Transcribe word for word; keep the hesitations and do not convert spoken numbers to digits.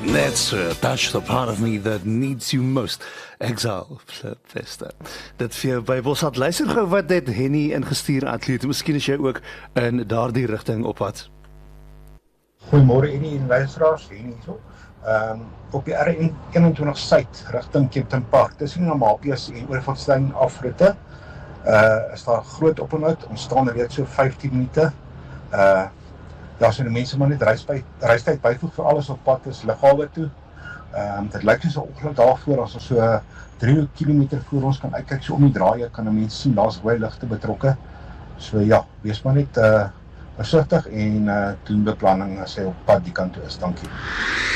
That's uh, touch the part of me that needs you most. Exile, Fester. Dit vir jou by Bosat. Luister gou wat dit Henny ingestuur atleet. Miskien is jy ook in daardie rigting op pad. Goeiemôre Henny en luisteraars, Henny hierso. Ehm um, op die R eenentwintig Suid rigting Kempton Park. Tussen Namapias en Oorfontein afritte. Uh is daar groot oponthoud. Ons staan reeds so vyftien minute. Uh Daar zijn de mensen maar net reistijd bijvoeg voor alles op pad is liggame toe. Um, dit lyk soos 'n ongeluk daarvoor as ons so drie kilometer voor ons kan uitkyk so om die draaie kan 'n mens sien daar's baie ligte betrokke. So ja, wees maar net uh versigtig en uh doen beplanning as jy op pad die kant toe is. Dankie.